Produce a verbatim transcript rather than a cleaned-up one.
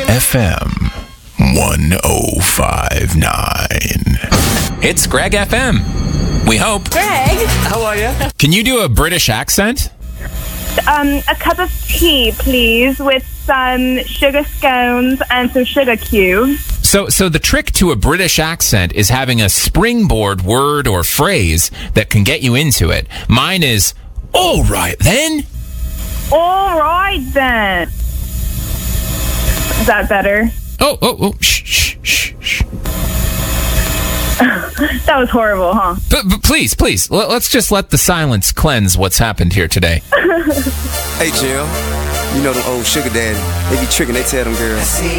F M one oh five point nine. It's Greg F M. We hope. Greg. How are you? Can you do a British accent? Um, a cup of tea, please, with some sugar scones and some sugar cubes. So, so the trick to a British accent is having a springboard word or phrase that can get you into it. Mine is, all right then. All right, then. Is that better? Oh, oh, oh, shh, shh, shh, shh. That was horrible, huh? But, but please, please, let, let's just let the silence cleanse what's happened here today. Hey, Jill. You know them old sugar daddy. They be tricking, they tell them girls.